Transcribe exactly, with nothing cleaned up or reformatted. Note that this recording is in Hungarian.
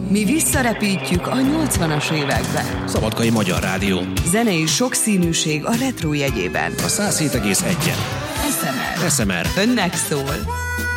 Mi visszarepítjük a nyolcvanas évekbe. Szabadkai Magyar Rádió. Zenei sokszínűség a retro jegyében. A száz hét egész egyen. es em er. es em er. Önnek szól.